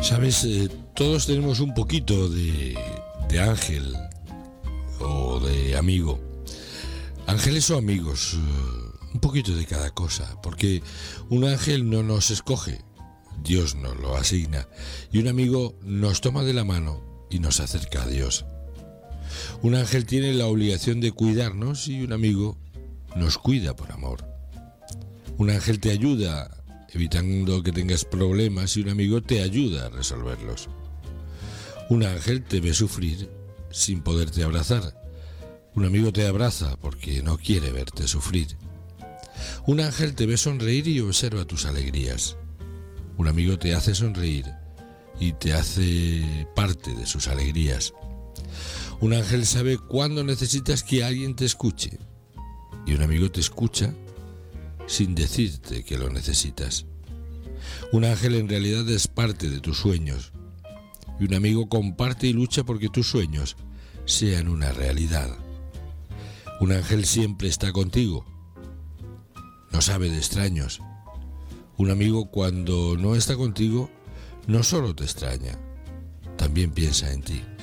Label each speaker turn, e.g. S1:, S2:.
S1: Sabes, todos tenemos un poquito de ángel o de amigo. Ángeles o amigos, un poquito de cada cosa, porque un ángel no nos escoge, Dios nos lo asigna, y un amigo nos toma de la mano y nos acerca a Dios. Un ángel tiene la obligación de cuidarnos y un amigo nos cuida por amor. Un ángel te ayuda evitando que tengas problemas y un amigo te ayuda a resolverlos. Un ángel te ve sufrir sin poderte abrazar. Un amigo te abraza porque no quiere verte sufrir. Un ángel te ve sonreír y observa tus alegrías. Un amigo te hace sonreír y te hace parte de sus alegrías. Un ángel sabe cuándo necesitas que alguien te escuche y un amigo te escucha sin decirte que lo necesitas. Un ángel en realidad es parte de tus sueños y un amigo comparte y lucha porque tus sueños sean una realidad. Un ángel siempre está contigo, no sabe de extraños. Un amigo cuando no está contigo no solo te extraña, también piensa en ti.